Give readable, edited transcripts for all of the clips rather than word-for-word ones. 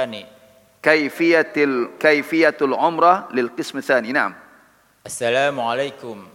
الثاني. كيفية العمرة للقسم الثاني. نعم. السلام عليكم.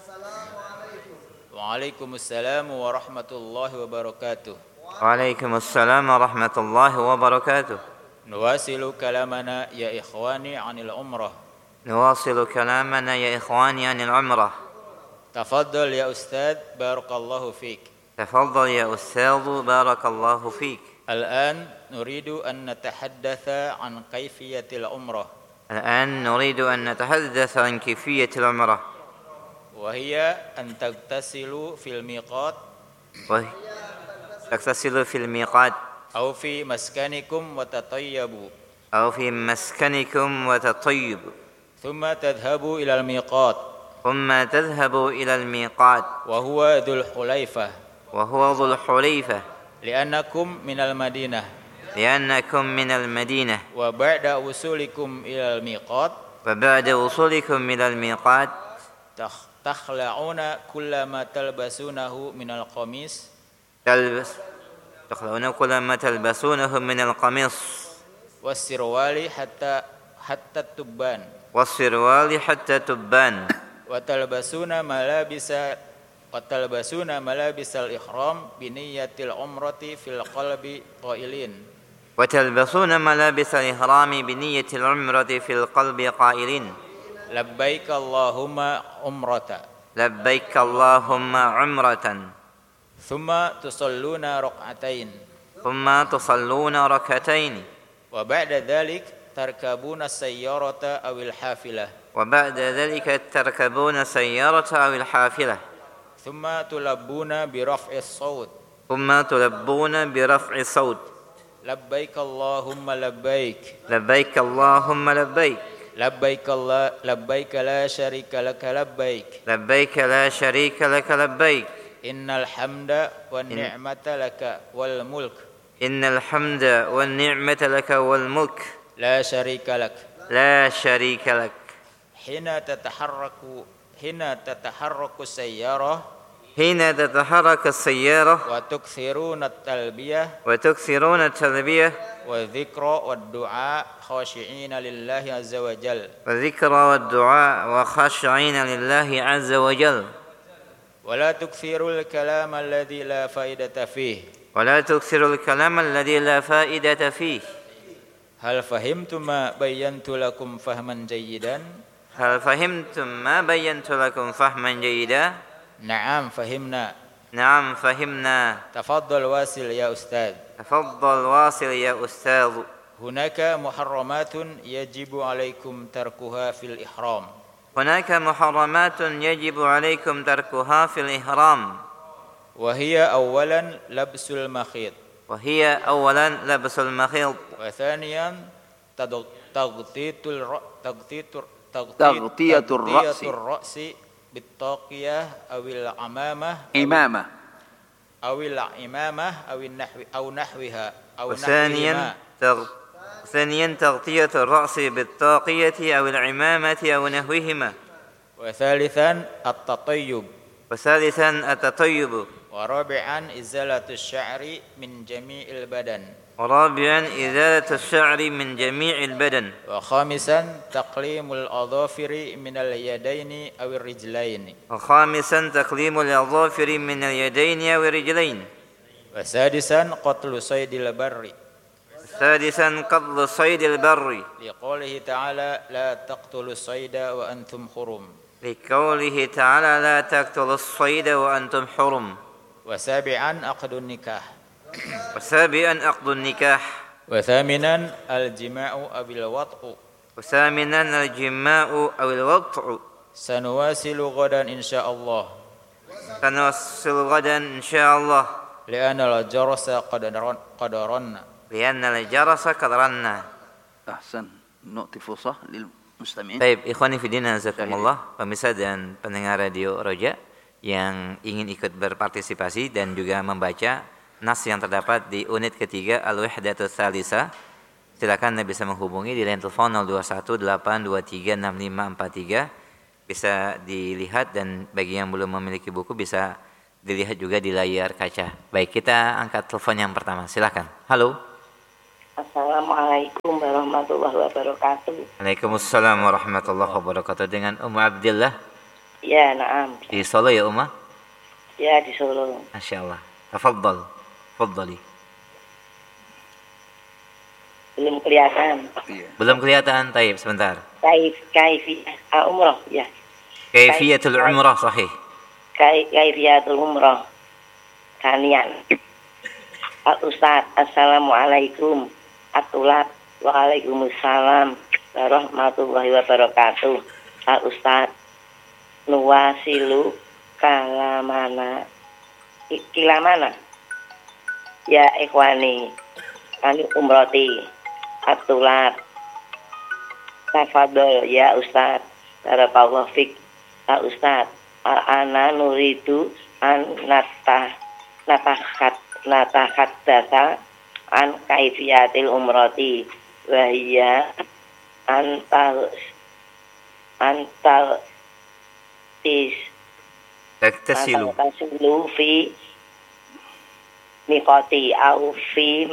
وعليكم السلام ورحمة الله وبركاته. وعليكم السلام ورحمة الله وبركاته. نواصل كلامنا يا إخواني عن العمرة. نواصل كلامنا يا إخواني عن العمرة. تفضل يا أستاذ بارك الله فيك. تفضل يا أستاذ بارك الله فيك. الآن نريد أن نتحدث عن كيفية العمرة. الآن نريد أن نتحدث عن كيفية العمرة، وهي أن تغتسلوا في الميقات تغتسل في الميقات أو في مسكنكم وتطيبوا أو في مسكنكم وتطيب، ثم تذهبوا إلى الميقات ثم تذهب إلى الميقات وهو ذو الحليفة لأنكم من المدينة وبعد وصولكم إلى الميقات تخلعون كل ما تلبسونه من القميص والسروال حتى التبان وتلبسون ملابس الإحرام بنية العمرة في القلب قائلين لبيك اللهم عمرة ثم تصلون ركعتين وبعد ذلك تركبون السيارة أو الحافلة ثم تلبون برفع الصوت لبيك اللهم لبيك لبيك لا شريك لك لبيك إن الحمد والنعمة لك والملك لا شريك لك حين تتحرك السيارة وتكثرون التلبية والذكر والدعاء خاشعين لله عز وجل ولا تكثروا الكلام الذي لا فائدة فيه هل فهمتم ما بينت لكم فهما جيدا؟ نعم فهمنا. تفضل واصل يا أستاذ. هناك محرمات يجب عليكم تركها في الإحرام. وهي أولا لبس المخيط وثانيا تغطية الرأس بالطاقية أو العمامة أو نحوها ثانيا تغطية الرأس بالطاقية أو العمامة أو نحوهما. وثالثا التطيب. ورابعا إزالة الشعر من جميع البدن. وخامسا تقليم الأظافر من اليدين أو الرجلين. وسادسا قتل صيد البر. لقوله تعالى لا تقتلوا الصيد وأنتم حرم. وسابعا عقد النكاح. وثامنا الجماع أو الوطء. سنواصل غدا إن شاء الله. لأن الجرس قد رن. أحسن. نعطي فرصة للمستمعين. Baik, ikhwani fillah jazakumullah, pemirsa dan pendengar Radio Roja yang ingin ikut berpartisipasi dan juga membaca nas yang terdapat di unit ketiga Al-Wahdatus Tsalitsah, silakan Anda bisa menghubungi di line telepon 0218236543. Bisa dilihat, dan bagi yang belum memiliki buku bisa dilihat juga di layar kaca. Baik, kita angkat telepon yang pertama. Silakan. Halo. Assalamualaikum warahmatullahi wabarakatuh. Waalaikumsalam warahmatullahi wabarakatuh. Dengan Ummu Abdillah Ya, na'am. di Solo ya, Umma? Ya, di Solo. Masya Allah. Tafadhal. Tafadhali. Belum kelihatan. Iya. Belum kelihatan, taib sebentar. Kaifiyah umrah, ya. Kaifiyatul umrah sahih. Kaifiyatul umrah. Kanian. Al-Ustaz, Assalamualaikum. Atulab. Waalaikumsalam warahmatullahi wabarakatuh. Al-Ustaz, nuwasilu kilamana. Ya ikhwani, kami umroti. Atulab. Tafadol ya Ustaz. Barakallahu fik. Al-Ustaz, ana nuridu an natahat data an kaifiyatil umrati wahia antal tasilu fi mikoti au fi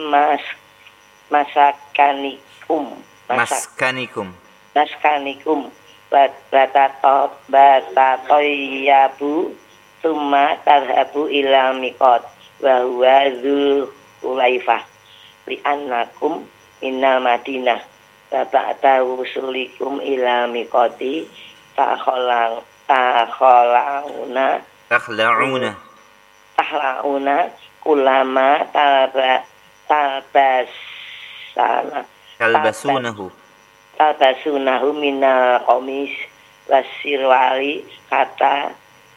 maskanikum batatoyabu summa tadhabu ila mikot wa huwa dzul ulaifah li'annakum innal madinah wa ba'da wusulikum ila mikoti takhlauna kulama talbasunahu minal qamis wasirwali kata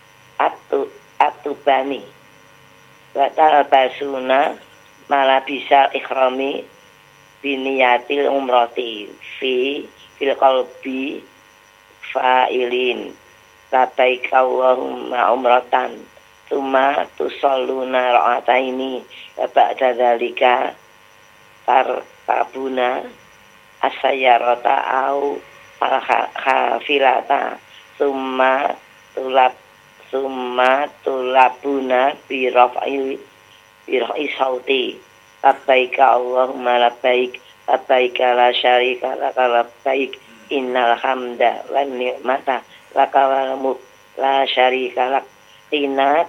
atubani wa talbasuna malabisal ikhrami biniyatil umrati fil qalbi fa'ilin labbaik Allahumma umratan tsumma tusalluna ra'ataini wa ba'da dzalika tarkabuna asyarata au khafilata tsumma tulabuna biraf'i sauti labbaik Allahumma labbaik la syarika laka labbaik innal hamda wan ni'mata laka wal mulk la syarika lak tina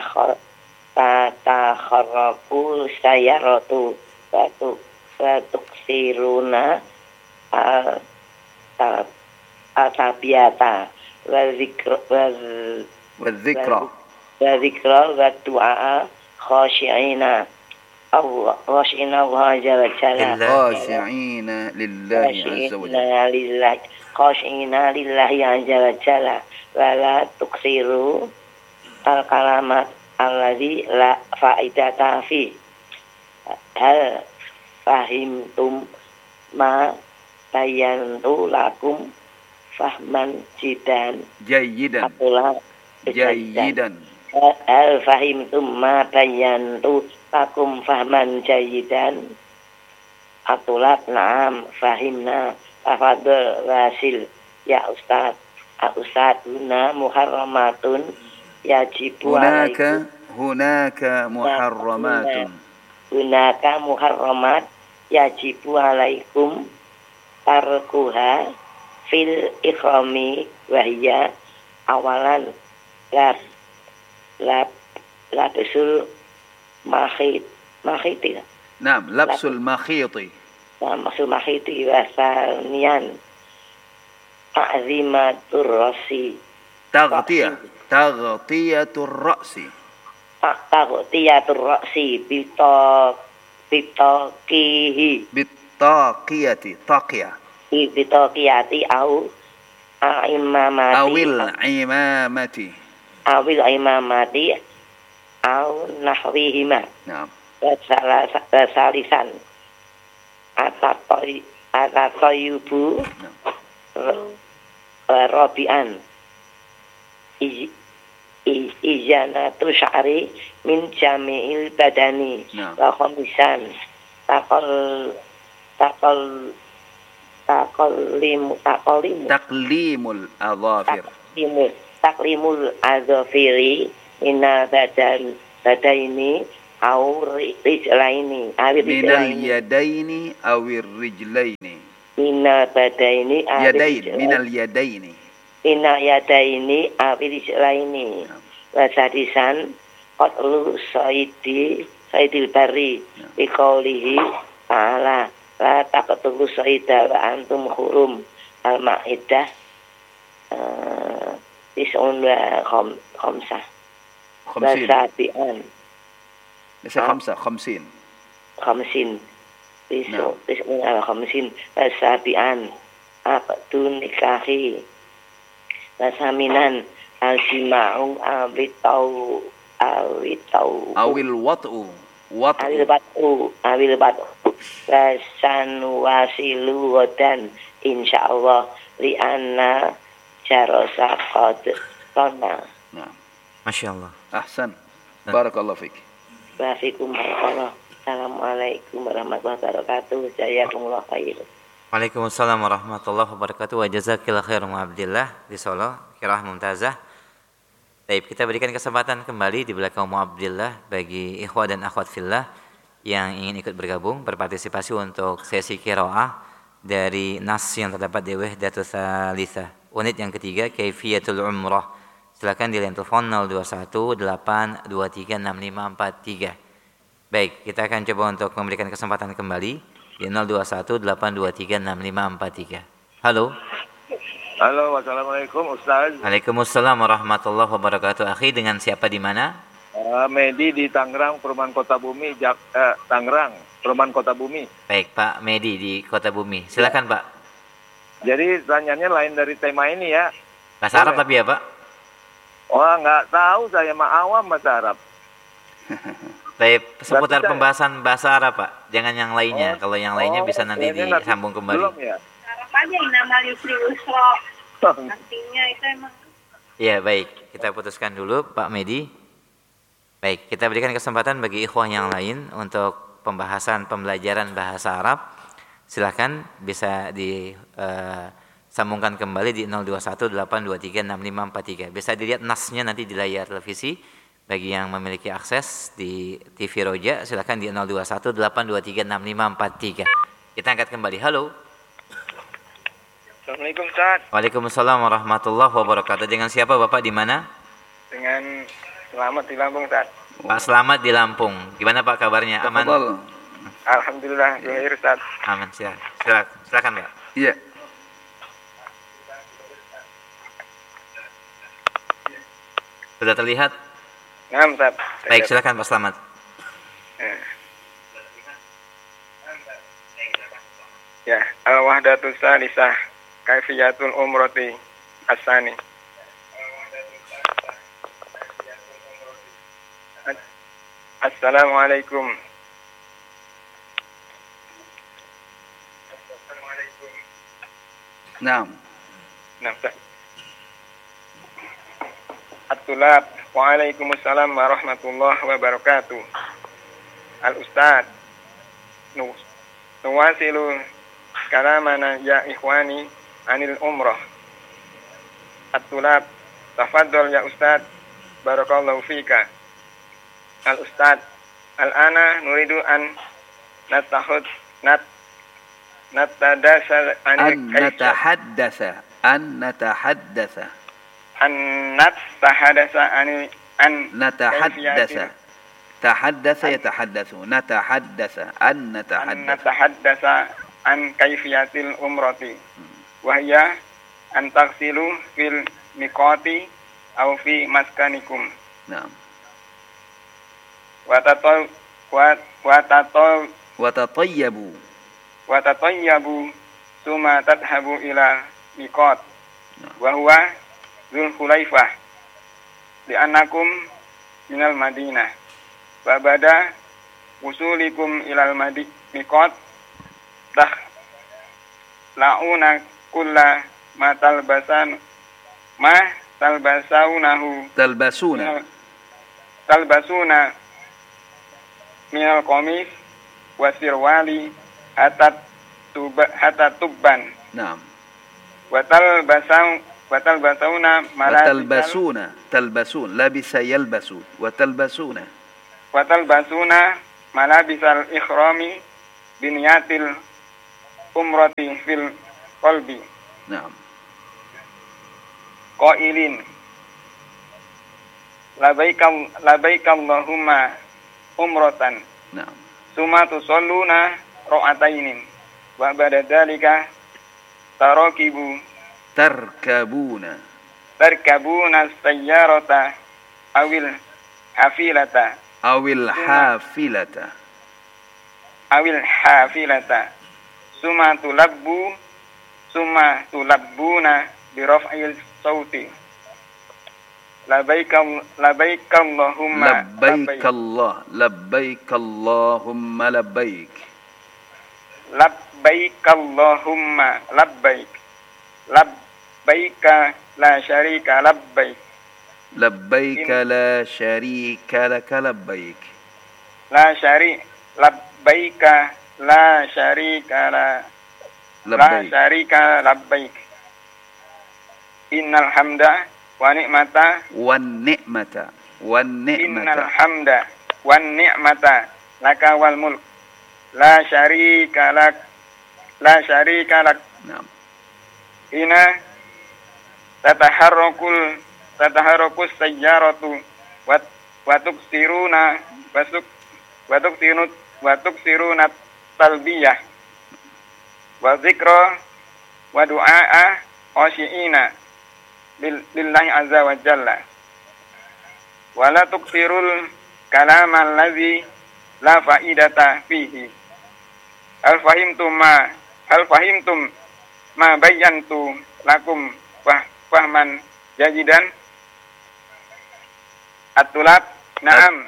tatakharraqu sayaratu tuksiruna al-tabiyata wa dzikra wa du'a khashi'ina Allah jalla jalla khashi'ina lillahi azza wa jalla khashi'ina lillahi jalla jalla wa la tuksiru al-kalamat alladhi la fa'idata fi hal fahimtum ma bayantu lakum fahman jayyidan hal fahimtum ma bayantu lakum fahman jayyidan atulat na'am fahimna tafadhol wasil ya Ustaz. Ustaz, huna muharramatun yajibu hunaka muharramat yajibu alaikum tarkuha fil ikhrami wahya awalan labsul makhiti. Naam, labsul makhiti. Labsul makhiti wa saniyan ta'zimatur rasi. Taghtiyatur ra'si. Taghtiyatur ra'si bitaqiyati au awil imamati au nahwihima. Naam. Salisan atatoyubu Rabi'an ijanatu sya'ri min jami'il badani wa khamisan taklimul adhafiri minal badaini au rijlaini awir Minal rijlaini yadaini awir rijlaini. minal badaini awir Yadain, rijlaini minal yadaini. minal yadaini awir rijlaini wasadisan qatlu saidil bari biqaulihi ta'ala la taqtulu saida wa antum hurum al-Maidah tis'un wa khamsah wasabi'an Bisa khamsin. khamsin tis'un wa khamsin wasabi'an abdun nikahi wasaminan al-jima'u awitau Awil wat'u. awil batu rasan wasilu dan insyaallah li'anna jarasa qad tona. Nah. Masya Allah. Ahsan. Barakallahu fik. Wafikum barakallah. Assalamualaikum warahmatullahi wabarakatuh. Jazakumullah khair. Waalaikumsalam warahmatullahi wabarakatuh. Wa jazakillahu khairan Abdillah di Solo, qiraah mumtazah. Baik, kita berikan kesempatan kembali di belakang Abdillah bagi ikhwah dan akhwat fillah yang ingin ikut bergabung, berpartisipasi untuk sesi qiraah dari nas yang terdapat di Wahdatus Tsalitsah. Unit yang ketiga, Kaifiyatul Umrah. Silakan di line telepon 0218236543. Baik, kita akan coba untuk memberikan kesempatan kembali di 0218236543. Halo. Halo, wassalamualaikum Ustaz. Waalaikumsalam warahmatullahi wabarakatuh. Akhi, dengan siapa di mana? Medi di Tangerang, Perumahan Kota Bumi, Tangerang, Perumahan Kota Bumi. Baik, Pak Medi di Kota Bumi. Silakan, Pak. Jadi pertanyaannya lain dari tema ini ya. Bahasa Arab tapi ya, Pak? Wah, nggak tahu saya mah awam bahasa Arab. Baik, seputar Berarti pembahasan bahasa Arab, Pak. Jangan yang lainnya. Kalau yang lainnya bisa nanti disambung kembali. Belum ya? Arab aja inamal yusri usra. Nantinya itu emang. Ya, baik. Kita putuskan dulu, Pak Medi. Baik, kita berikan kesempatan bagi ikhwah yang lain untuk pembahasan pembelajaran bahasa Arab. Silakan bisa disambungkan kembali di 0218236543. Bisa dilihat nasnya nanti di layar televisi. Bagi yang memiliki akses di TV Roja, silakan di 0218236543. Kita angkat kembali. Halo. Assalamualaikum Ustaz. Waalaikumsalam warahmatullahi wabarakatuh. Dengan siapa Bapak di mana? Dengan Selamat di Lampung Ustaz. Pak Selamat di Lampung. Gimana Pak kabarnya? Aman? Alhamdulillah, lahir Ustaz. Aman, silakan Pak. Iya. Sudah terlihat? Nah, Ustaz. Baik, silakan Pak Selamat. Ya, al-wahdatus tsalisah, kaifiyatul umrati as-sani. Assalamualaikum. Naam. Nah, Ustaz. At-tulab. Waalaikumsalam warahmatullahi wabarakatuh. Al-Ustaz. Nuwasilu kalamana ya ikhwani anil umrah. At-tulab. Tafadhol ya Ustaz. Barakallahu fika. Al-Ustaz. Al-ana nuridu an natahaddatsa an kaifiyatil umrati wa hiya an taghsilu fil miqati aw fi maskanikum. Naam. Wa tatayyabu summa tadhabu ila miqat wa huwa Dzul Hulaifah li'annakum minal Madinah wa bada wusulikum ilal miqat la'una kulla ma talbasuna minal qamis wa sirwali hatta tubban. Naam. Wa talbasuna talbasun labisa yalbasu wa talbasuna wa talbasuna malabisal ikhrami biniyatil umrati fil qalbi. Naam. Qailin labaika Allahumma umratan. Naam. Summa tusalluna ra'atainin wa ba'da dzalika tarkabuna sayyarata awil hafilata summa tulabbuna bi raf'il sauti labbaik Allahumma labbaik Allahumma labbaik labbaika la syarika labbaik la syarika laka labbaik labbaika la syarika labbaik innal hamda wa ni'mata innal hamda wan ni'mata laka wal mulk la syarika lak Naam. ina tataharrakus sayyaratu wa tuksiruna talbiyah wa dzikra wa du'a khashiina lillahi azza wa jalla wa la tuksirul kalama allazi la faidata fihi. Hal fahimtum ma bayyantu lakum fahman jayidan. At-tulab. Naam.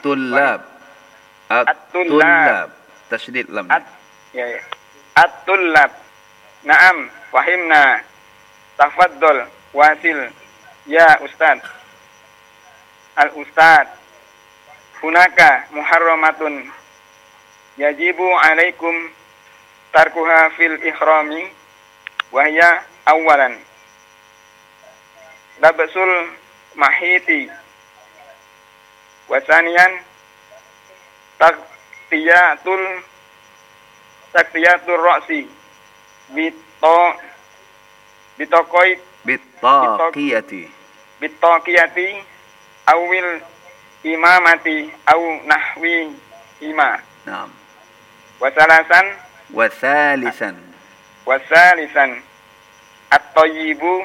At-tullab. Tasydid lam. At-tullab. Naam. Fahimna. Tafaddal. Wasil. Ya Ustaz. Al-Ustaz. Hunaka muharramatun yajibu alaikum tarkuha fil ihrami wahya awalan labsul mahiti wasanian taktiyatul ra'si bitaqiyati awil imamati au nahwi ima. Naam. Wasalisan at-tayyibu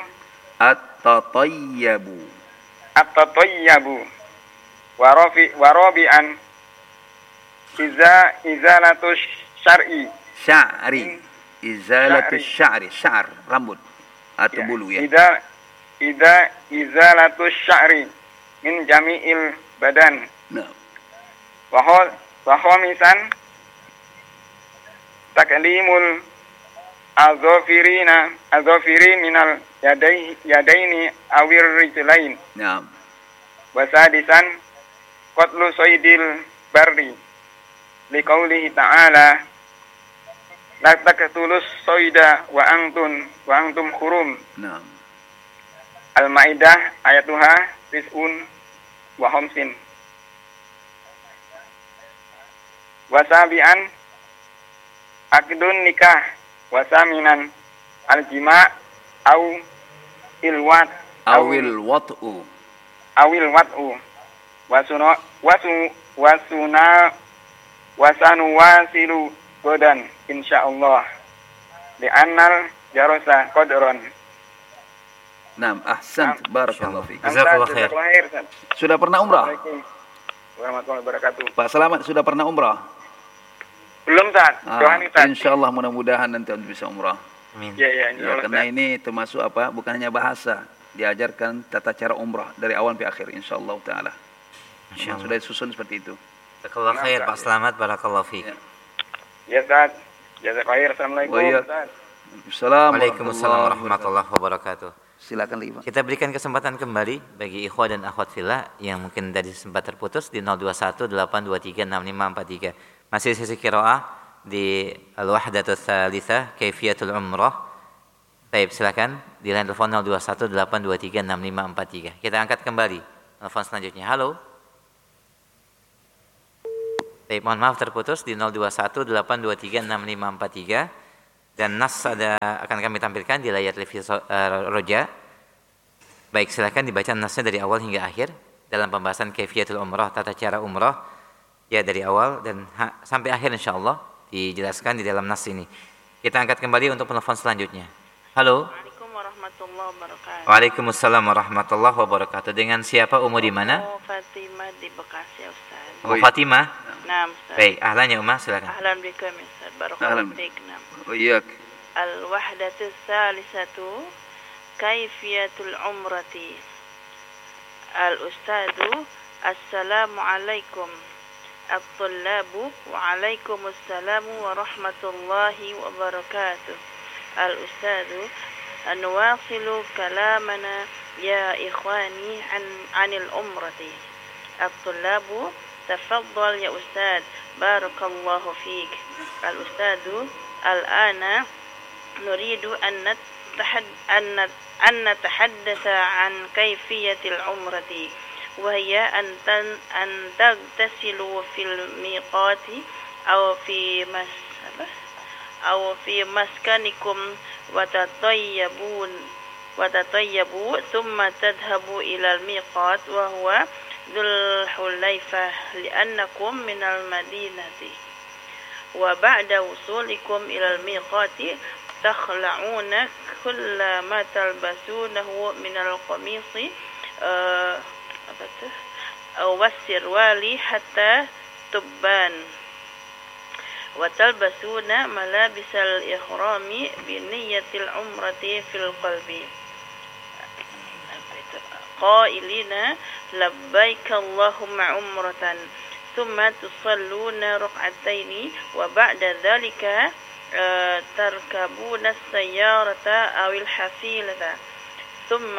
wa rabi'an izalatus sya'ri rambut atau bulu ya. Izalatus sya'ri min jami'il badan. Nah. Wa khamisan taklimul azafiri minal yadaini awir rijlain. Naam. Wa sadisan qatlu saydil barri liqaulihi ta'ala la taqtulus sayda wa antum hurum. Naam. Al-Maidah ayatuha tis'un wa khamsin. Wasabian akdun nikah wasaminan al-jima' au ilwat awil wat'u wasanu wasilu godan insyaallah li'annal jarasa qadron. Naam, ahsant, barakallahu fiik. Jazakallahu khair. Sudah pernah umrah? Warahmatullahi wabarakatuh. Pak Selamat sudah pernah umrah? Belum, Ustaz. Doain, Ustaz. Insyaallah mudah-mudahan nanti Anda bisa umrah. Amin. Ya, Karena ini termasuk apa? Bukan hanya bahasa, diajarkan tata cara umrah dari awal sampai akhir insyaallah taala. Insyaallah sudah disusun seperti itu. Jazakallahu khair Pak Selamat, barakallahu fiik. Ya, Ustaz. Jazakallahu khair. Assalamualaikum, Ustaz. Waalaikumsalam warahmatullahi wabarakatuh. Silakan Li. Kita berikan kesempatan kembali bagi ikhwah dan akhwat fillah yang mungkin tadi sempat terputus di 0218236543. Masih sesi qiraah di Al-Wahdatus Tsalitsah Kaifiyatul Umrah. Baik, silakan di line telepon 0218236543. Kita angkat kembali telepon selanjutnya. Halo. Baik, mohon maaf terputus di 0218236543 dan nas akan kami tampilkan di layar televisi Roja. Baik, silakan dibaca nasnya dari awal hingga akhir dalam pembahasan kaifiyatul umrah, tata cara umrah ya dari awal dan sampai akhir insyaallah dijelaskan di dalam nas ini. Kita angkat kembali untuk penelpon selanjutnya. Halo. Assalamualaikum warahmatullahi wabarakatuh. Waalaikumsalam warahmatullahi wabarakatuh. Dengan siapa, umur di mana? Fatimah di Bekasi, Ustaz. Fatimah. Naam, Ustaz. Baik, ahlan ya Umar, silakan. Ahlan bikum, Ustaz. Barakallahu fiik. Iyak. Al-wahdatu tsalisatu kaifiyatul umrati. Al-ustadu assalamu alaikum. At-tullabu wa alaikumussalam warahmatullahi wabarakatuh. Al-ustadu anwasilu kalamana ya ikhwani anil umrati. At-tullabu تفضل يا أستاذ بارك الله فيك. الأستاذ الآن نريد أن نتحدث عن كيفية العمرة وهي أن تغتسلوا في الميقات أو في مسكنكم وتطيبوا ثم تذهبوا إلى الميقات وهو ذو الحليفة لأنكم من المدينة وبعد وصولكم إلى الميقات تخلعون كل ما تلبسونه من القميص والسروال حتى تبان وتلبسون ملابس الإحرام بنية العمرة في القلب قائلين لبيك اللهم عمرة ثم تصلون ركعتين وبعد ذلك تركبون السيارة أو الحافلة ثم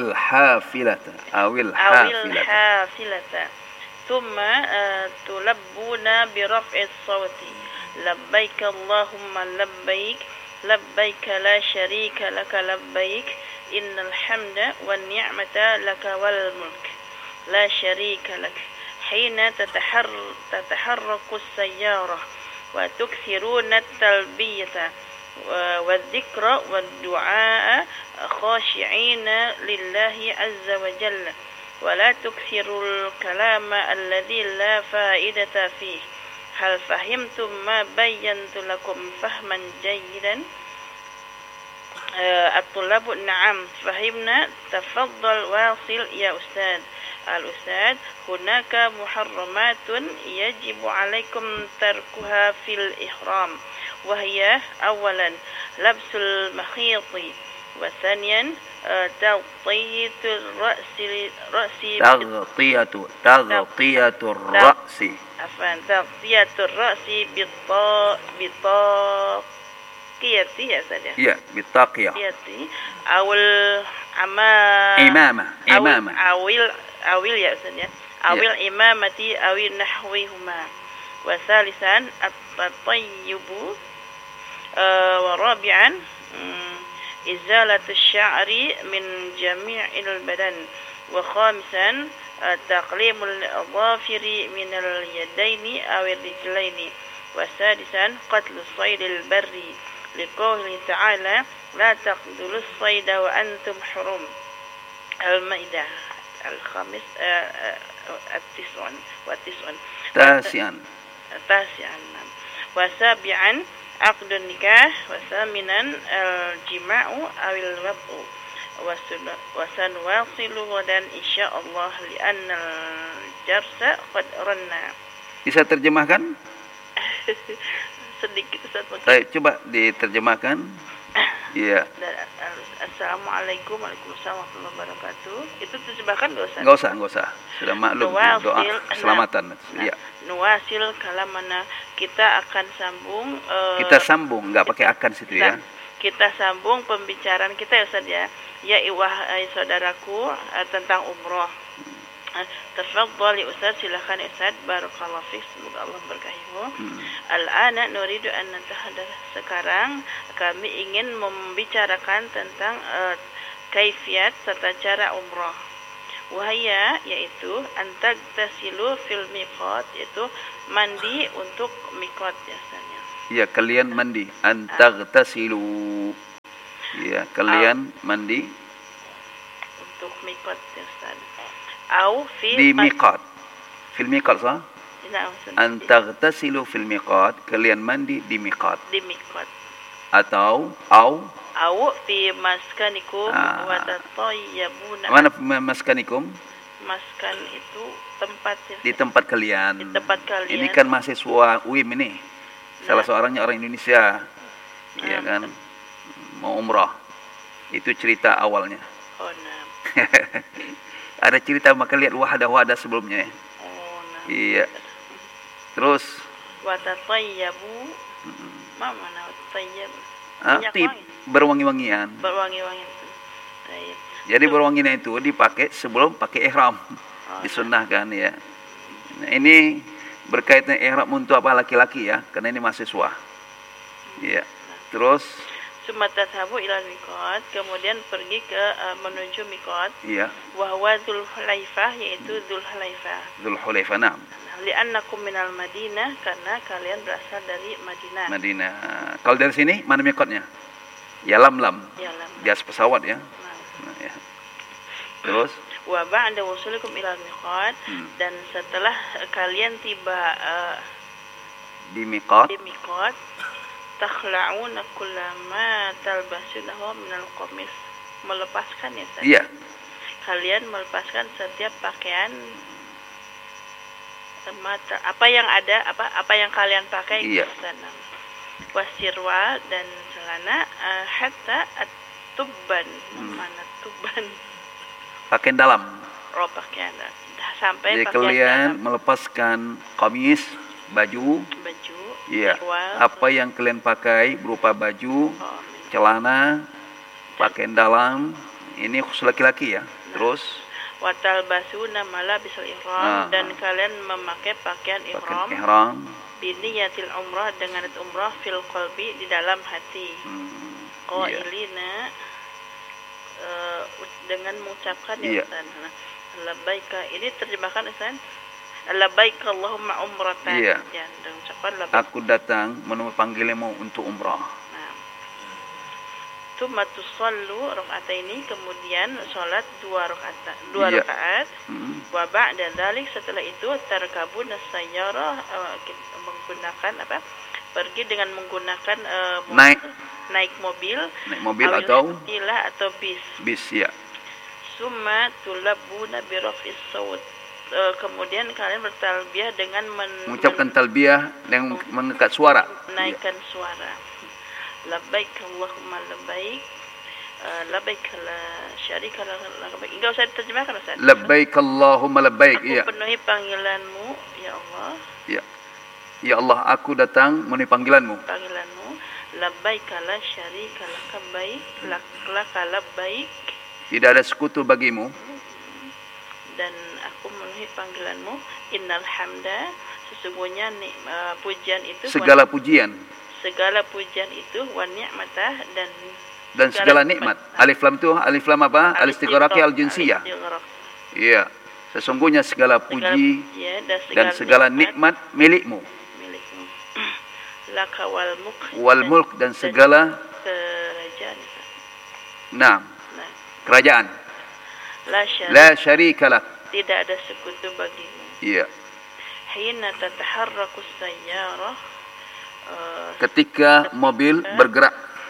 ثم تلبون برفع الصوت لبيك اللهم لبيك لبيك لا شريك لك لبيك إن الحمد والنعمة لك والملك لا شريك لك حين تتحرك السيارة وتكثرون التلبية والذكر والدعاء خاشعين لله عز وجل ولا تكثروا الكلام الذي لا فائدة فيه. هل فهمتم ما بينت لكم فهما جيدا؟ الطلاب نعم فهمنا. تفضل واصل يا أستاذ. الأستاذ هناك محرمات يجب عليكم تركها في الإحرام وهي أولا لبس المخيط وثانيا تغطية الرأس بالطاقية أو أو الإمامة أو نحوهما. وثالثا التطيب. ورابعا إزالة الشعر من جميع البدن. وخامسا تقليم الأظافر من اليدين أو الرجلين. وسادسا قتل الصيد البري لقوله تعالى لا تقتلوا الصيد وأنتم حرم. المائدة الخامس تاسعا وسابعا عقد النكاح. وثامنا الجماع أو الوطء. وسنواصل غدا إن شاء الله لأن الجرس قد رنا. Bisa terjemahkan? Sedikit Ustaz. Coba diterjemahkan. Iya. Assalamualaikum warahmatullahi wabarakatuh. Itu terjemahkan enggak usah? Enggak usah. Sudah maklum doa keselamatan. Iya. Nuwasil kalamana, kita akan sambung. Kita sambung, enggak pakai akan situ ya. Kita sambung pembicaraan kita ya Ustaz ya. Ya saudaraku tentang umroh. Tafadhal ya Ustaz, silakan Ustaz. Barakallahu fiik, semoga Allah berkahimu. Al-ana nuridu an natahaddath. Sekarang kami ingin membicarakan tentang kaifiyat tata cara umrah. Wahaya yaitu antagtasilu fil miqat, yaitu mandi untuk miqat biasanya. Ya, kalian mandi. Antagtasilu. Ya, kalian mandi Untuk miqat biasanya. Au fi di miqat. Fil miqat sah? Nah, Antagtasilu fil miqat, kalian mandi di miqat. di miqat. Atau Au fi maskanikum wa tatayyabuna. mana maskanikum? Maskan itu tempat ya. Di tempat kalian. Di tempat kalian. Ini kan mahasiswa UIM ini. Salah seorangnya orang Indonesia. Ya kan? Mau umrah. Itu cerita awalnya. Oh, nah. Ada cerita, maka lihat wahadah sebelumnya. Oh, nah. Iya. Terus Wa tatayyabu. Mana tayyab? tip berwangi-wangian. Berwangi-wangi itu. Tayyib. Jadi berwanginya itu dipakai sebelum pakai ihram. Disunnahkan ya. Nah, ini berkaitan ihram untuk apa laki-laki ya, karena ini mahasiswa. Iya. Terus Summa tadhabu ila miqat, kemudian pergi ke menuju miqat. iya, Wa huwa Dzulhulaifah, yaitu Dzulhulaifah. Dzulhulaifah. Nah, Li'annakum minal Madinah, karena kalian berasal dari Madinah. Madinah. Kalau dari sini mana miqatnya? Ya Lamlam. Ya lam. Di atas pesawat ya. Nah, ya. Terus Wa ba'da wusulikum ila miqat, dan setelah kalian tiba di miqat, di miqat, takhla'una kullama talbasunahu minal qamis, melepaskan ya Ustaz. iya, Kalian melepaskan setiap pakaian apa yang ada, apa yang kalian pakai Iya. ke sana. Wasirwal dan celana hatta at-tubban. Mana tuban? pakaian dalam. Oh, pakaian sampai Jadi pakaian kalian dalam. melepaskan kamis, baju, Baju, iya. sirwal, Apa yang kalian pakai berupa baju, celana, pakaian dalam, ini khusus laki-laki ya. Terus watal basuna malabisal ihram, dan kalian memakai pakaian ihram, ihram, biniyatil umrah, dengan umrah fil qalbi, di dalam hati. Qailina, dengan mengucapkan ya Ustaz. Labbaika, ini terjemahkan Ustaz. Labbaika Allahumma umratan. Iya. Ya, dan ucapan labbaik. Aku datang menemui panggilanmu untuk umrah. Tsumma tusallu raka'ataini, kemudian salat dua rakaat. Wa ba'da dzalik, setelah itu tarkabun as-sayyarah, menggunakan apa? Pergi dengan menggunakan naik mobil atau bis. Bis ya. Summa tulabuna bi raf'is saut. Kemudian kalian bertalbiyah dengan mengucapkan talbiyah dengan mengangkat suara. Naikkan suara. Labbaik Allahumma labbaik. Labbaik la syarika lak labbaik. Enggak usah diterjemahkan Ustaz. Labbaik Allahumma labbaik. Aku penuhi panggilanmu ya Allah. Ya. Ya Allah, aku datang memenuhi panggilanmu. Panggilanmu. Labbaik la syarika lak labbaik. Tidak ada sekutu bagimu. Dan aku memenuhi panggilanmu. Innal hamda, sesungguhnya pujian itu, segala pujian itu, wa ni'matah, dan segala nikmat. Alif lam itu alif lam apa? Al-istighraqi al-jinsiyah. Iya. Sesungguhnya segala puji dan segala nikmat milikmu. Laka wal mulk, dan segala kerajaan. Nah, kerajaan. La syarika lak. Tidak ada sekutu bagimu. Iya. Hina tataharraku sayyarah, ketika mobil bergerak.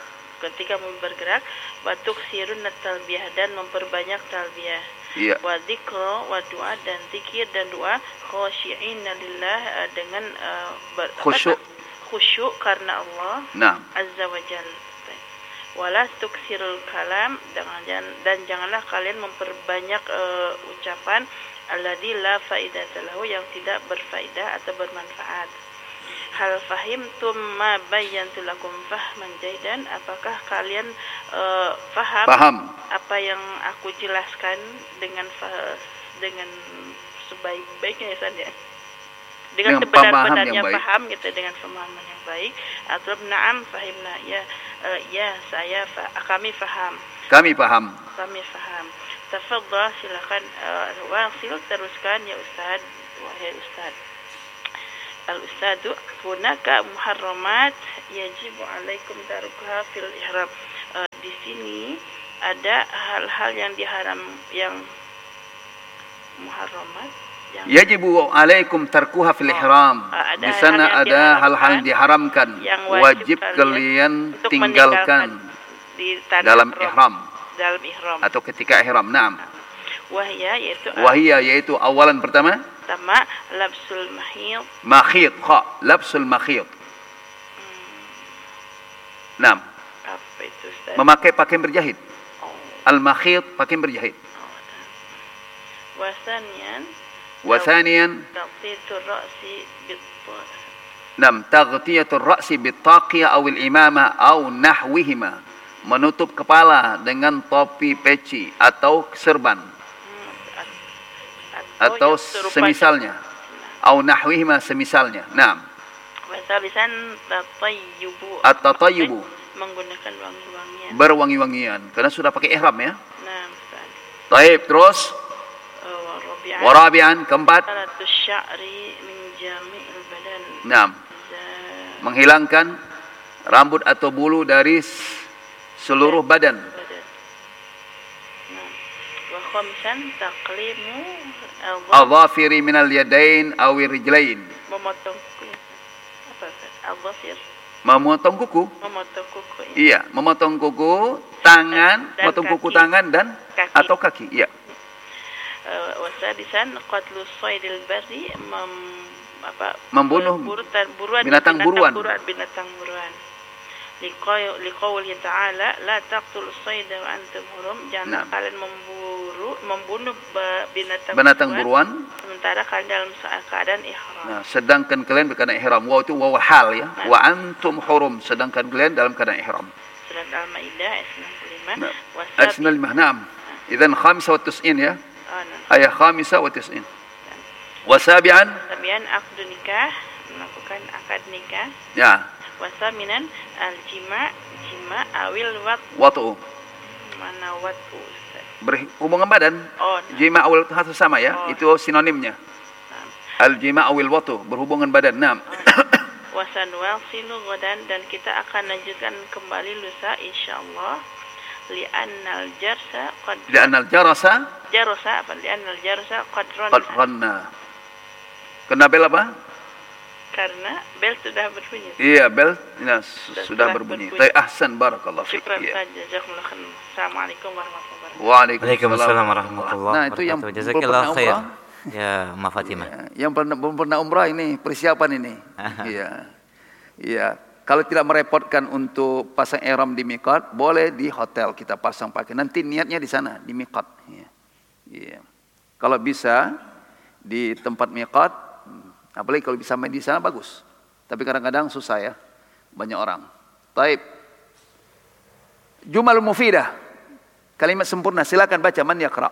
Wa tuksirun talbiyah, dan memperbanyak talbiyah. Iya. Wa dzikra wa doa, dan zikir dan doa, khashi'ina lillah, dengan khusyuk karena Allah Azza wa Jalla. Wala tuksirul kalam, dan janganlah kalian memperbanyak ucapan alladzi la faidata lahu, yang tidak berfaedah atau bermanfaat. Hal fahimtum ma bayyantu lakum fahman jaidan, apakah kalian paham apa yang aku jelaskan dengan sebaik-baiknya ya Ustaz ya? Dengan sebenar-benarnya paham gitu, dengan pemahaman yang baik. Atau na'am fahimna, ya kami paham. Tafadhal, silakan. Wasil, teruskan ya Ustaz. Wahai Ustaz. Al-Ustadu, hunaka muharramat yajibu alaikum tarukuha fil ihram. Di sini ada hal-hal yang yang muharramat yang yajibu alaikum tarkuha fil ihram. Di sana ada hal-hal yang diharamkan, wajib kalian tinggalkan dalam ihram atau ketika ihram. Naam. Wahia yaitu awalan pertama labsul makhid, labsul makhid. Naam. Apa itu, Ustaz? Memakai pakaian berjahit. Al-makhid, pakaian berjahit. Wasanian taghtiyatur ra'si taghtiyatur ra'si bit-taqiyah aw al-imamah aw nahwihima. Menutup kepala dengan topi peci atau serban. Atau semisalnya. Aw nahwihima, semisalnya. Naam. Wasalisan at-tatayyubu, menggunakan wangi-wangian. Berwangi-wangian karena sudah pakai ihram ya. Nah, Ustaz. Taib, terus warabi'an, keempat. Naam. Menghilangkan rambut atau bulu dari seluruh badan. Wa khamsan taqlimu adhafiri minal yadain aw rijlain. Memotong apa? Adhafir. Memotong kuku. Memotong kuku. Iya, memotong kuku tangan, memotong kuku tangan dan kaki. Atau kaki. Iya. Wasadisan qatlu saydil barri, membunuh binatang buruan. Binatang buruan. Liqauli ta'ala la taqtulu sayda wa antum hurum. Jangan kalian membunuh binatang buruan sementara kalian dalam keadaan ihram. Nah, sedangkan kalian berkeadaan ihram. Wa itu wa hal ya. Wa antum hurum, sedangkan kalian dalam keadaan ihram. Surat Al-Maidah ayat 65. Ayat 95. Naam. Idzan 95 ya. Ayat 95. Wasabian akad nikah, melakukan akad nikah. Ya. Wasaminan al-jima' awil watu. Mana watu? Berhubungan badan. Jima' awil itu sama ya. Itu sinonimnya. Al-jima' awil watu, berhubungan badan. Naam. Wasanwasilu ghadan, dan kita akan lanjutkan kembali lusa insyaallah. Li'annal jarasa qadranna. Kena bel apa? Karena bel sudah berbunyi. Iya, bel sudah berbunyi. Tapi ahsan, barakallahu fiik. Assalamualaikum warahmatullahi wabarakatuh. Waalaikumsalam warahmatullahi wabarakatuh. Nah, itu yang jazakallahu khair. Ya, Ma Fatimah. Yang belum pernah umrah ini persiapan ini. Iya. Iya. Kalau tidak merepotkan untuk pasang ihram di miqat, boleh di hotel kita pasang pakai. Nanti niatnya di sana, di miqat. Iya. Kalau bisa di tempat miqat, apalagi kalau bisa main di sana bagus. Tapi kadang-kadang susah ya, banyak orang. Taib. Jumal mufidah. Kalimat sempurna, silakan baca, man yaqra.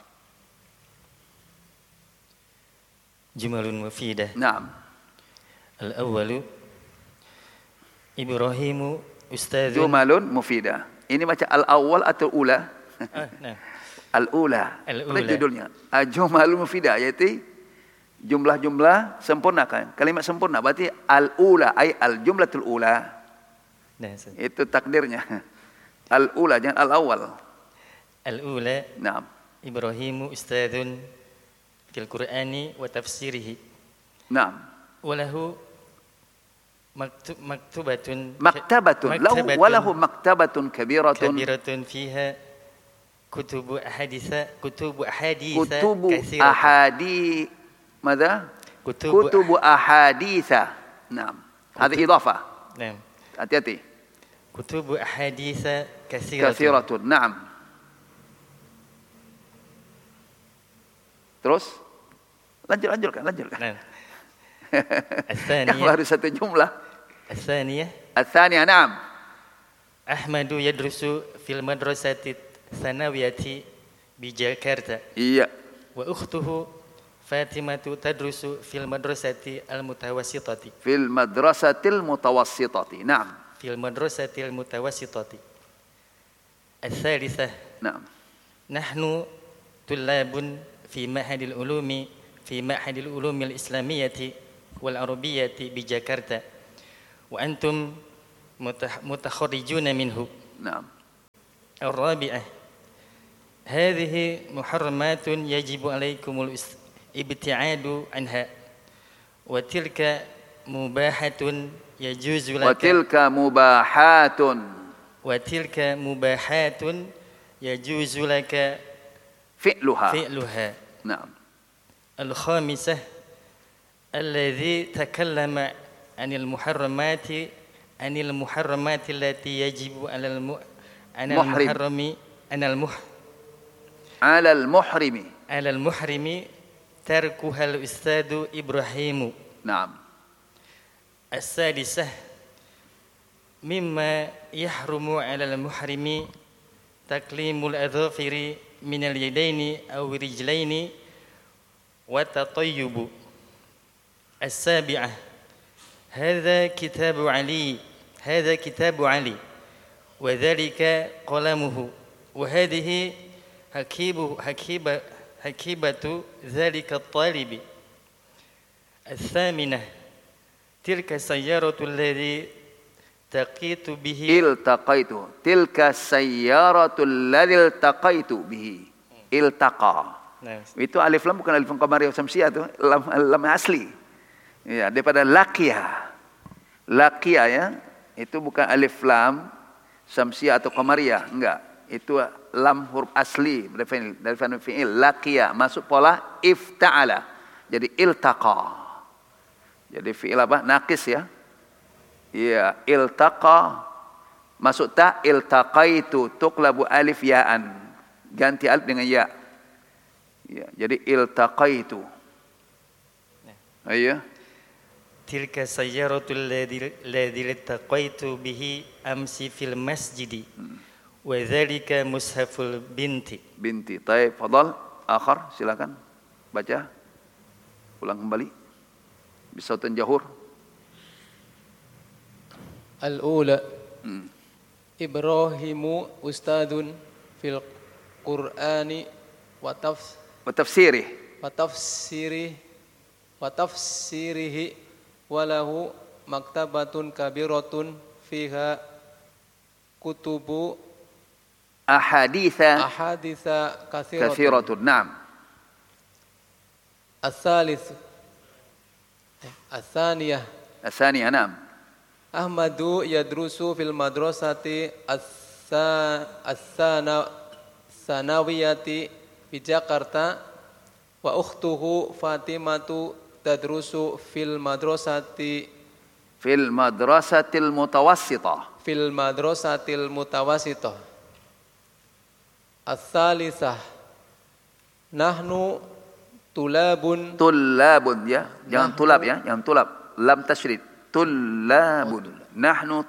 Jumalun mufidah. Naam. Al-awwalu Ibrahimu ustadzun. Jumalun mufidah. Ini macam al-awwal atau ula? Nah. Al-ula. Apa judulnya? Jumalun mufidah, yaitu jumlah-jumlah sempurna kan. Kalimat sempurna berarti al-ula, ay al-jumlatul ula. Nah, itu takdirnya. Al-ula, jangan al-awwal. Al-ula. Naam. Ibrahimu ustadzun fil Qur'ani wa tafsirihi. Naam. Walahu maktabatun walahu maktabatun kabiratun fiha kutubu ahaditha kutubu ahaditha. Naam. Ada idhafah. Naam. Hati-hati. Kutubu ahaditha katsiratun. Naam. Terus lanjutkan. Naam. Yang baru satu jumlah. Al-thaniyah, naam. Ahmadu yadrusu fil madrasati tsanawiyati bi Jakarta. Iya. Wa ukhtuhu Fatimatu tadrusu fil madrasati al-mutawassitati. Fil madrasatil mutawassitati. Naam. Fil madrasatil mutawassitati. Al-thalithah. Naam. Nahnu طلاب في معهد العلوم الإسلامية والعربية بجاكرتا وأنتم متخرجون منه. نعم. الرابعة هذه محرمات يجب عليكم الابتعاد عنها وتلك مباحة يجوز لك وتلك مباحات يجوز لك فعلها. نعم. الخامسة الذي تكلم عن المحرمات التي يجب على المحرم تركها الأستاذ إبراهيم. نعم. السادسة مما يحرم على المحرم تقليم الأظافر من اليدين أو الرجلين وتطيب. السابعة هذا كتاب علي وذلك قلمه وهذه حكيبة ذلك الطالب. الثامنة تلك السيارة الذي التقيت به. Iltaqa. Itu alif lam bukan alif qamariyah syamsiyah tuh, lam asli. Ya, daripada laqiya. Laqiya ya, itu bukan alif lam syamsiyah atau qamariyah, enggak. Itu lam huruf asli dari fi'il laqiya, masuk pola ifta'ala. Jadi iltaqa. Jadi fi'il apa? Naqis ya. Iya, iltaqa masuk ta, iltaqaitu tuqlabu alif ya'an. Ganti alif dengan ya. Ya, jadi iltaqaitu. Iya. Tilka sayyaratul ladzi iltaqaitu bihi amsi fil masjid. Wa dzalika mushaful binti. Taib, fadal. Akhar, silakan. Baca. Ulang kembali. Bisautin jahur. Al-ula. Ibrahimu ustadun fil Qur'ani wa tafsirihi wa lahu maktabatun kabiratun fiha kutubu ahaditha kathiratun. Naam. Atsaniyah, naam. Ahmadu yadrusu fil madrasati as-sanawiyati bi Jakarta wa ukhtuhu Fatimatu tadrusu fil madrasatil mutawassithah. As-salisah nahnu tulabun ya, jangan tulab ya, jangan tulab, lam tasydid. Nahnu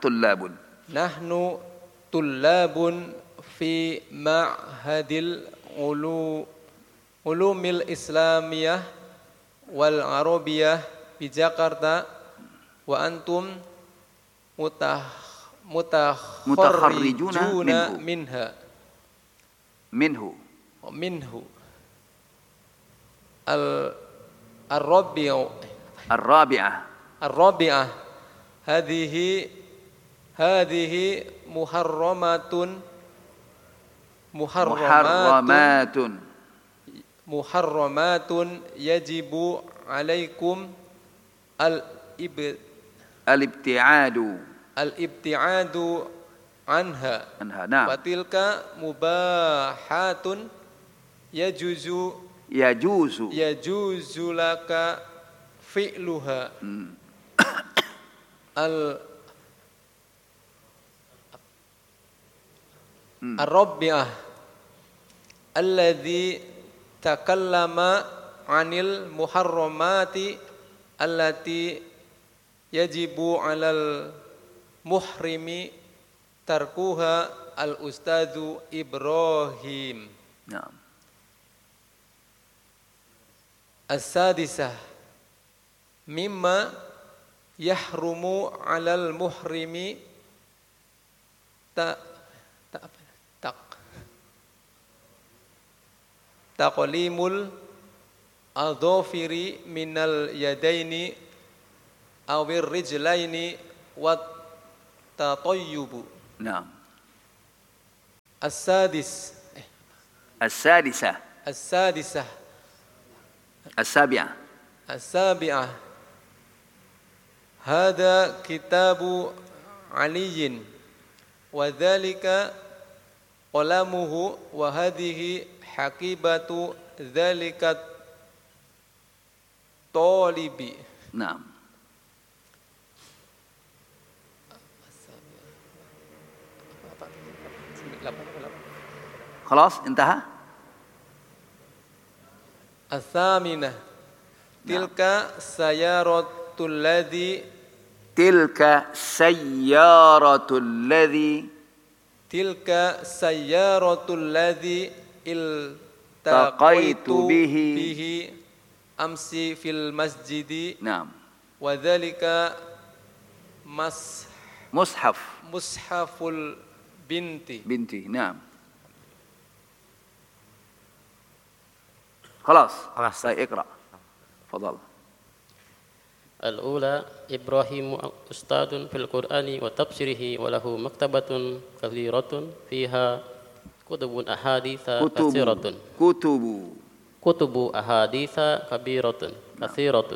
tullabun fi ma'hadil ulumil islamiyah wal arabiyah di Jakarta wa antum mutakharrijuna minhu Ar-rabi'ah hadhihi muharramatun yajibu alaikum al-ibti'adu anha. Wa tilka mubahatun yajuzu laka fi'luha. Ar-rabi'ah alladhi takallama 'anil muharramati allati yajibu 'alal muhrimi tarkuha al-ustadzu Ibrahim. Naam. As-sadisah mimma yahrumu 'alal muhrimi taqlimul adhafiri minal yadaini awir rijlaini wat tatayyubu. Naam. As-sadisah. As-sabi'ah. As-sabi'ah. Hada kitabu aliyin wa dzalika qalamuhu wa hadhihi hakibatu dzalika talibi. Naam. خلاص انتهى. الثامنة تلك سيارة الذي تلك سيارة الذي تلك سيارة الذي التقيت به أمس في المسجد. نعم. وذلك مصحف البنت. نعم. خلاص. اقرأ. تفضل. الأولى إبراهيم أستاذ في القرآن وتفسيره وله مكتبة كثيرة فيها كتب أحاديث كثيرة. كتب أحاديث كبيرة كثيرة.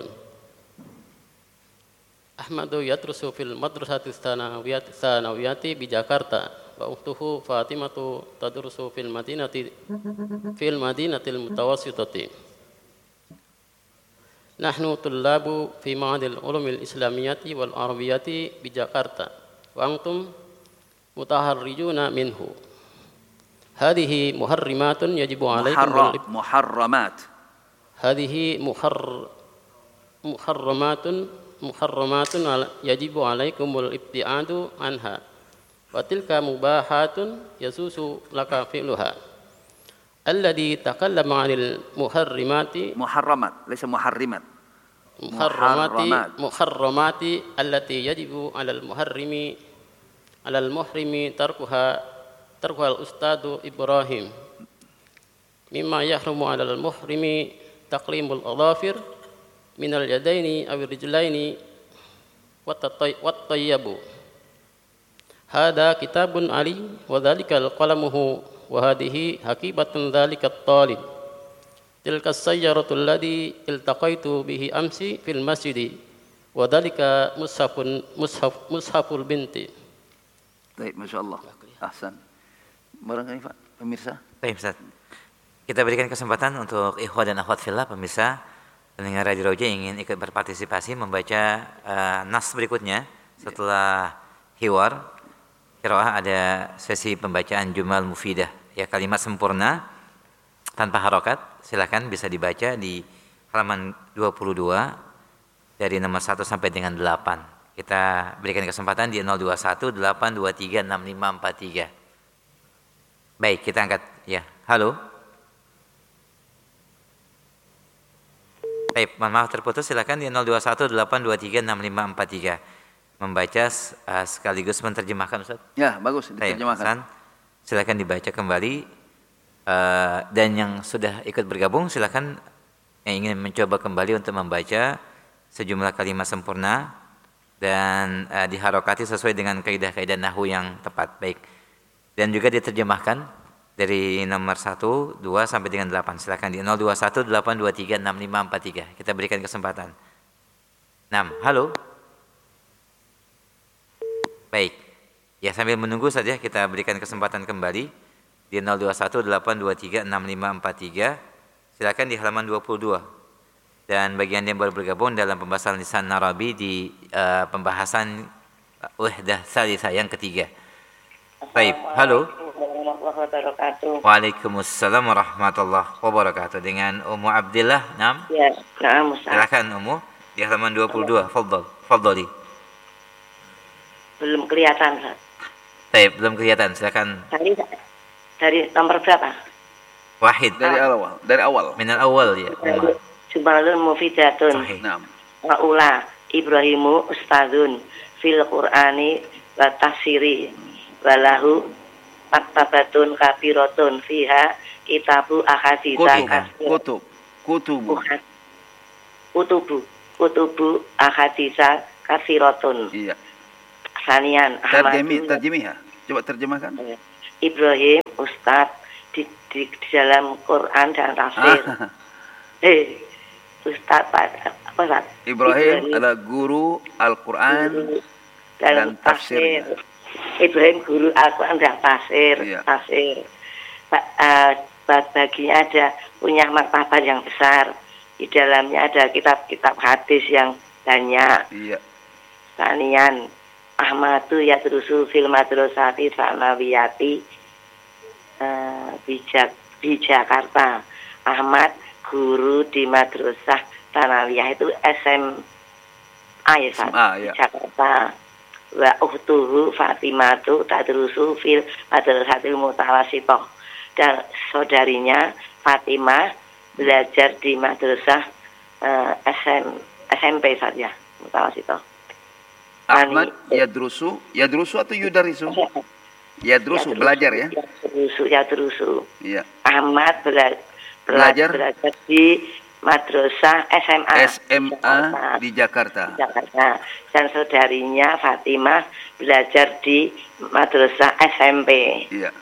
أحمد يدرس في المدرسة الثانوية بجاكرتا وأخته فاطمة تدرس في المدينة المتوسطة. نحن طلاب في معهد العلوم الإسلامية والعربية بجاكرتا وأنتم متخرجون منه. هذه محرمات يجب عليكم هذه محرمات يجب عليكم الابتعاد عنها وتلك مباحات يجوز لك فعلها. الذي تكلم عن المحرمات ليس محرمات محرمات التي يجب على المحرم تركها الأستاذ إبراهيم. مما يحرم على المحرم تقليم الأظافر من اليدين أو الرجلين والطيب. هذا كتاب علي وذلك قلمه وهذه حقيبة ذلك الطالب. تلك السيارة الذي التقيت به أمس في المسجد وذلك مصحف البنت. Baik, Masya Allah. Ahsan. Barangkali Pak, pemirsa. Baik, Ustaz. Kita berikan kesempatan untuk ikhwah dan akhwat fillah pemirsa pendengar Radio Roja yang ingin ikut berpartisipasi membaca nas berikutnya setelah hiwar qiraah, ada sesi pembacaan jumal mufidah, ya kalimat sempurna tanpa harokat. Silakan bisa dibaca di halaman 22 dari nomor 1 sampai dengan 8. Kita berikan kesempatan di 021 823 6543. Baik, kita angkat ya. Halo. Baik, mohon maaf terputus. Silakan di 021 823 6543. Membaca sekaligus menerjemahkan, Ustaz. Ya, bagus diterjemahkan. Silakan dibaca kembali. Dan yang sudah ikut bergabung silakan yang ingin mencoba kembali untuk membaca sejumlah kalimat sempurna dan diharokati sesuai dengan kaidah-kaidah nahwu yang tepat. Baik. Dan juga diterjemahkan dari nomor 1, 2 sampai dengan 8. Silakan di 021 823 6543. Kita berikan kesempatan. 6. Halo. Baik. Ya, sambil menunggu saja kita berikan kesempatan kembali di 021 823 6543. Silakan di halaman 22. Dan bagi Anda yang baru bergabung dalam pembahasan lisan Arabi di pembahasan wahdah salisah yang ketiga. Baik, halo. Waalaikumsalam warahmatullahi wabarakatuh. Dengan Ummu Abdillah, Nam? Ya, na'am Ustaz. Silakan Ummu di halaman 22. Fadhali. Belum kelihatan, Ustaz. Baik, belum kelihatan. Silakan. Dari nomor berapa? Wahid. Dari awal. Minal awal ya. Jumalun mufidatun. Wa ula Ibrahimu ustadzun fil Qur'ani wa tafsiri walahu maktabatun kabiratun fiha kitabu ahaditsa kutubu ahaditsa katsiratun. Iya. Sanian terjemah. Coba terjemahkan. Ibrahim Ustaz di dalam Quran dan tafsir. Ustaz apa? Ibrahim adalah guru Al-Quran dan tafsir. Ibrahim guru Al-Quran dan tafsir. Iya. Tafsir. Baginya ada punya martabat yang besar. Di dalamnya ada kitab-kitab hadis yang banyak. Iya. Sanian Ahmadu yadrusu fil madrasati sanawiyati di Jakarta. Ahmad guru di madrasah sanawiyah itu SMA ya, di Jakarta. Wa uhtuhu Fatimatu tadrusu fil madrasatil mutawassithah. Dan saudarinya Fatimah belajar di madrasah SMP saja mutawassithah. Ahmad yadrusu atau yudarisu? Yadrusu belajar ya. Yadrusu. Iya. Ahmad belajar di madrasah SMA di Jakarta. Dan saudarinya Fatimah belajar di madrasah SMP. Iya.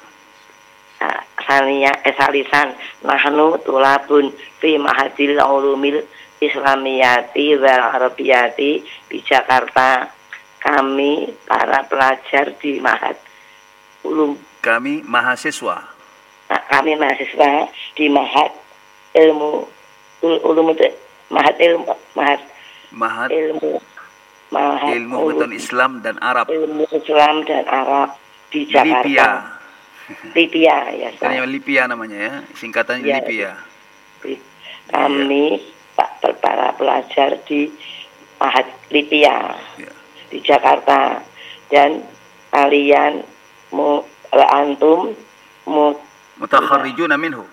Salisan nahnu tulabun fi mahadil ulumil islamiyati wal arabiyati di Jakarta. Kami para pelajar di Mahad Ulum. Kami mahasiswa. Kami mahasiswa di Mahad Ilmu Ulum Mahad Ilmu Pengetahuan Islam dan Arab. Ilmu Islam dan Arab di Jakarta. Lipia ya. Lipia namanya ya, singkatannya ya, Lipia. Kami para pelajar di Mahad Lipia. Ya. Di Jakarta, dan kalian antum mutakharrijuna minhu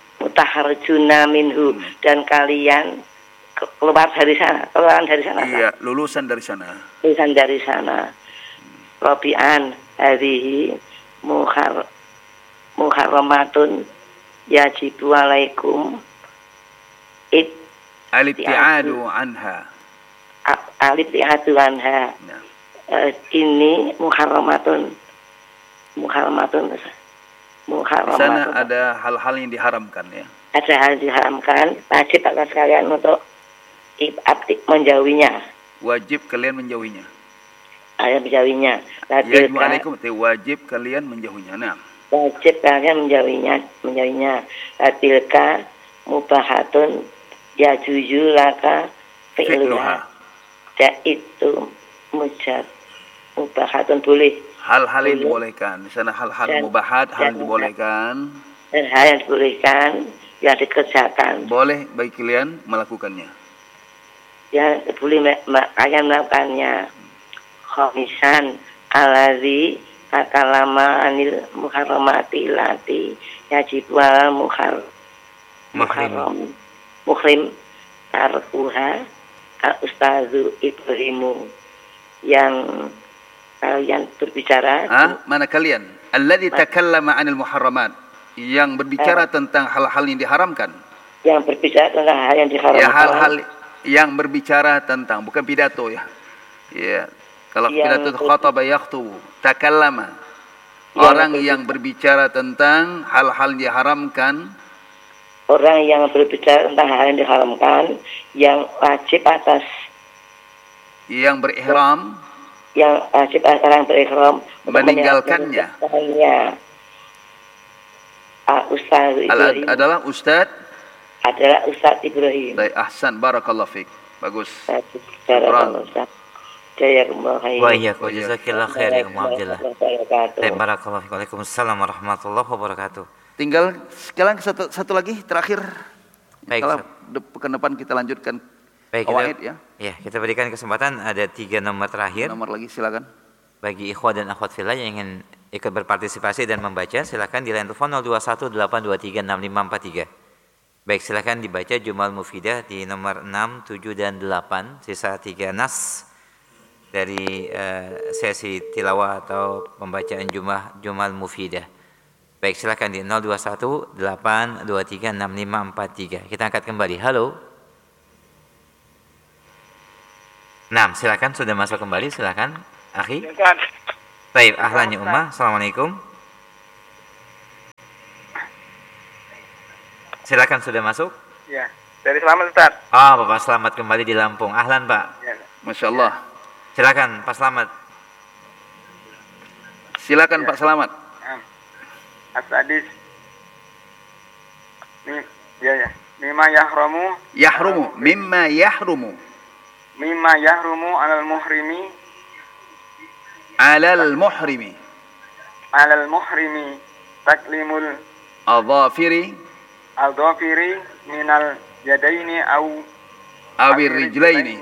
dan kalian keluar dari sana, iya, lulusan dari sana. Robi'an hadihi muharramatun yajibu alaikum al-ibtiadu anha. Ini muharramatun. Di sana ada hal-hal yang diharamkan ya. Ada hal diharamkan, wajib atas kalian untuk menjauhinya. Wajib kalian menjauhinya. Wajib kalian menjauhinya. Tilka mubahatun yajuju laka fi'luha. Itu mubahatun boleh. Hal-hal yang dibolehkan. Di sana hal-hal mubahat, hal yang dibolehkan. Dan hal yang dibolehkan yang dikerjakan. Boleh bagi kalian melakukannya. Ya boleh kalian melakukannya. Khamisan alazi takalama anil muharramati lati yajibu al muhrim tarkuha Ustazu Ibrahimu yang kalian berbicara. Mana kalian? Alladzi takallama 'anil muharramat, yang berbicara tentang hal-hal yang diharamkan. Yang berbicara tentang hal yang diharamkan. Ya, hal-hal yang berbicara tentang, bukan pidato ya. Ya, kalau pidato khataba yakhtubu, takallama. Orang yang berbicara tentang hal-hal yang diharamkan. Orang yang berbicara tentang hal yang diharamkan, yang wajib atas yang berihram, meninggalkannya. Ustaz Ibrahim adalah Ustaz Ibrahim. Baik, ahsan, barakallahu fiik. Bagus. Wa iyyakum jazakallahu khair ya Abdullah. Barakallahu fiik. Waalaikumsalam warahmatullahi wabarakatuh. Tinggal sekarang satu lagi terakhir. Baik, kalau pekan depan kita lanjutkan. Baik, Qawaid ya. Ya, kita berikan kesempatan, ada 3 nomor terakhir. Nomor lagi silakan. Bagi ikhwah dan akhwat fillah yang ingin ikut berpartisipasi dan membaca, silakan di line telepon 0218236543. Baik, silakan dibaca Jumal Mufidah di nomor 6, 7 dan 8, sisa 3 nas dari sesi tilawah atau pembacaan Jumal Mufidah. Baik, silakan di 021 823 6543. Kita angkat kembali. Halo. Nah, silakan sudah masuk kembali, silakan, akhi. Baik, ahlan ya ummah. Assalamualaikum. Silakan sudah masuk. Ya, dari Selamat Ustaz. Bapak Selamat kembali di Lampung. Ahlan, Pak. Ya. Masya Allah. Silakan, Pak Selamat. Silakan Pak Selamat. As-sadis. Ya. Mimma yahrumu. Mimma yahrumu. Mimma yahrumu alal muhrimi. Alal muhrimi. Alal muhrimi. Taklimul Adhafiri minal yadaini awir rijlaini.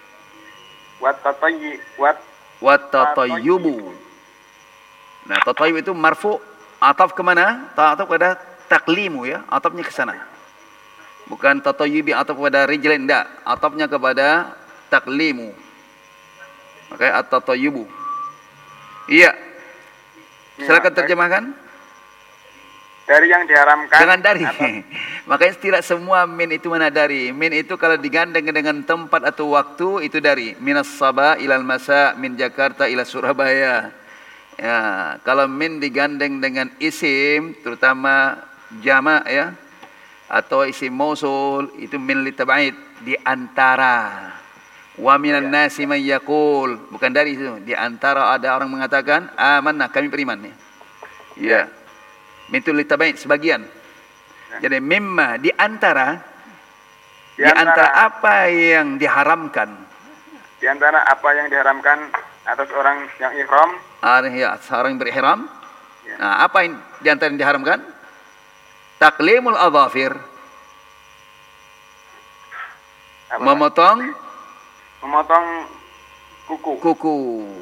Wat tatayyubu. Nah, tatayyub itu marfu, ataf kemana? Ataf kepada taklimu ya, atafnya ke sana. Bukan tatayyubi ataf kepada rijlain, enggak, atafnya kepada taklimu. Makanya at-tatayyubu. Iya. Silakan terjemahkan. Dari yang diharamkan. Jangan dari. Makanya tidak semua min itu mana dari. Min itu kalau digandeng dengan tempat atau waktu itu dari. Minas Sabah ilal masa, min Jakarta ila Surabaya. Ya, kalau min digandeng dengan isim, terutama jama' ya, atau isim mausul, itu min litab'id, di antara. Wa minan nasi man yaqul, bukan dari itu. Di antara ada orang mengatakan, amanah, kami beriman. Ya. Min itu litab'id, sebagian. Jadi mimma, di antara apa yang diharamkan. Di antara apa yang diharamkan atas orang yang ihram. Ya, seorang yang berihram. Ya. Nah, apa yang di antara yang diharamkan? Taklimul adhafir. Memotong kuku.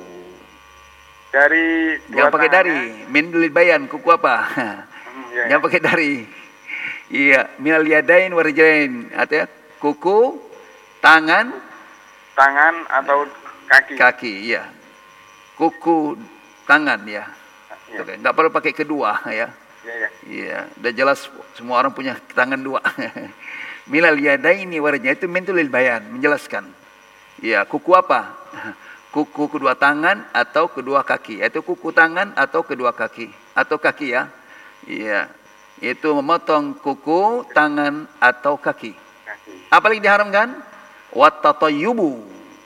Dari jangan pakai dari. Min lil bayan, kuku apa? Jangan pakai dari. Iya, minal yadain wa rijlain. Artinya kuku, tangan atau kaki. Kaki, iya. Kuku, tangan ya. Enggak perlu pakai kedua ya. Iya, udah jelas semua orang punya tangan dua. Minal yadaini wa rijlain itu min lil bayan, menjelaskan. Iya, kuku apa? Kuku kedua tangan atau kedua kaki. Itu kuku tangan atau kedua kaki. Atau kaki ya. Iya. Itu memotong kuku, tangan atau kaki. Apa lagi diharamkan? Wat tatayyubu.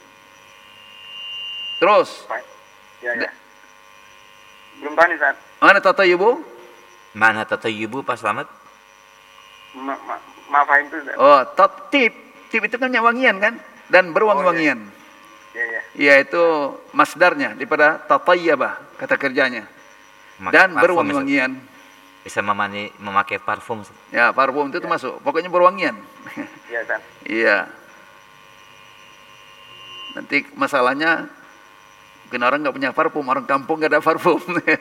Terus. Ya. Belum tahu nih, Ustaz. Mana tatayyubu? Mana tatayyubu, Pak Selamat? Maaf itu, Ustaz. Oh, tip itu kan wangian kan? Dan berwangi-wangian. Iya, itu masdarnya daripada tatayyaba, kata kerjanya. Dan berwangi-wangian. Bisa memakai parfum. Ya, parfum itu termasuk. Pokoknya berwangian. Iya, Ustaz. Iya. Nanti masalahnya mungkin orang nggak punya parfum, orang kampung nggak ada parfum.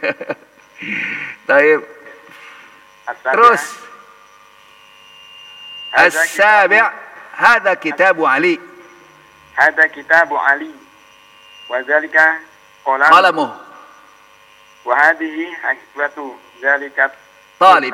Taib. Terus. As-sabi' hadza kitabu Ali. Hadza kitabu Ali. Wa dzalika qalamuh. Wa hadhihi hakibatu dzalika talib.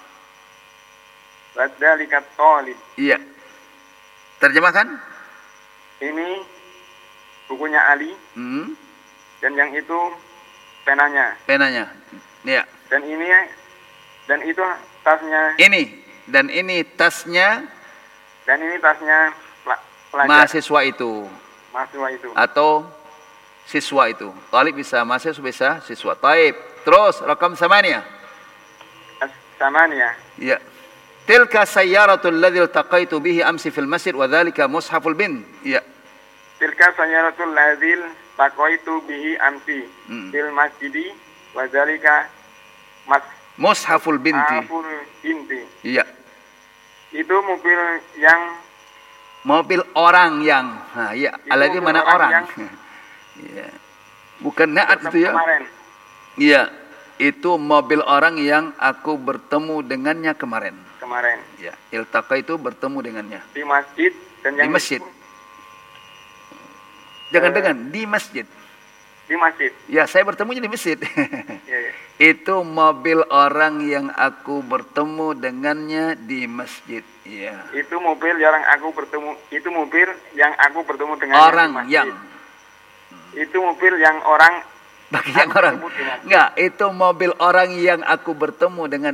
Wa dzalika talib. Iya. Terjemahkan. Ini bukunya Ali. Dan yang itu penanya. Iya. Dan itu tasnya. Ini tasnya. Dan ini tasnya pelajar. Mahasiswa itu. Atau siswa itu. Talib bisa mahasiswa, bisa siswa. Taib. Terus rakam samania. Iya. Tilka sayyaratul ladzi iltaqaitu bihi amsi fil masjid wa dzalika mushaful bin. Iya. Tilka sayyaratul ladzi iltaqaitu bihi amsi fil masjid wa dzalika mushaful binti. Iya. Itu mobil orang yang. Nah, iya. Alladzi mana orang? Iya. Bukan naat itu ya. Iya. Itu mobil orang yang aku bertemu dengannya kemarin. Ya, iltaqa itu bertemu dengannya. Di masjid dan di masjid. Jangan di masjid. Di masjid. Ya, saya bertemunya di masjid. Itu mobil orang yang aku bertemu dengannya di masjid. Ya. Itu mobil yang aku bertemu dengannya orang di masjid. yang. Itu mobil yang orang. Bagi yang orang. Enggak, itu mobil orang yang aku bertemu dengan